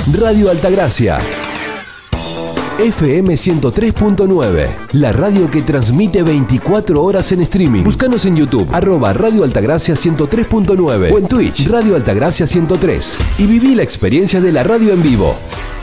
Radio Altagracia. FM 103.9, la radio que transmite 24 horas en streaming. Búscanos en YouTube, @Radio Altagracia 103.9 o en Twitch, Radio Altagracia 103. Y viví la experiencia de la radio en vivo.